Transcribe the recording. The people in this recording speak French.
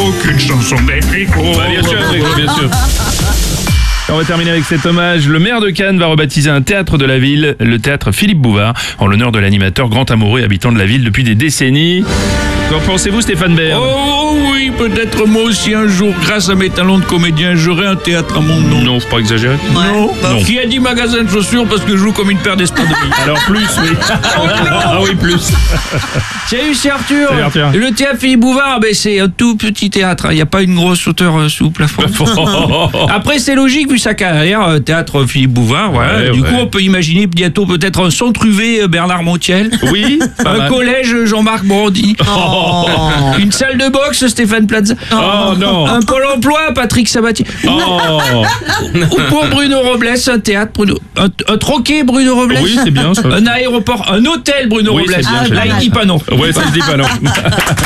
qu'une chanson d'Enrico. Bien sûr, Enrico, bien sûr. On va terminer avec cet hommage. Le maire de Cannes va rebaptiser un théâtre de la ville, le théâtre Philippe Bouvard, en l'honneur de l'animateur grand amoureux et habitant de la ville depuis des décennies. Qu'en pensez-vous, Stéphane Bern? Oh oui, peut-être moi aussi un jour, grâce à mes talents de comédien, j'aurai un théâtre à mon nom. Non, faut pas exagérer. Non. Qui a dit magasin de chaussures parce que je joue comme une paire d'espadrilles. Alors plus, oui. Ah oui, plus. Salut, c'est Arthur. Salut, Arthur. Le théâtre Philippe Bouvard, c'est un tout petit théâtre. Il n'y a pas une grosse hauteur sous plafond. Après, c'est logique vu sa carrière, théâtre Philippe Bouvard. Voilà. Ouais, du ouais. coup, on peut imaginer bientôt peut-être un centre UV Bernard Montiel. Oui, pas Un mal. collège Jean-Marc Brandy. Une salle de boxe Stéphane Plaza. Oh non. Un pôle emploi Patrick Sabatier. Oh. Ou pour Bruno Robles, un théâtre Bruno. Un troquet Bruno Robles. Oui, c'est bien ça. Un aéroport, un hôtel Bruno Oui, Robles. c'est bien, Là, il dit pas non. Ouais, ça se dit pas non.